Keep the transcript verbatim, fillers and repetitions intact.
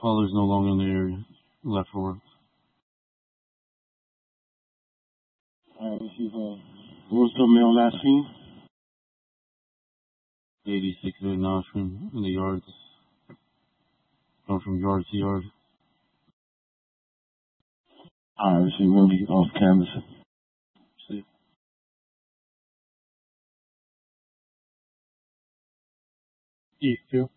Father's no longer in the area. Left for work. Alright, this is, uh, what was the male last seen? eighty-six Van Nostrand in the yards. Going from yard to yard. Alright, so we'll be off canvas. See. E Q.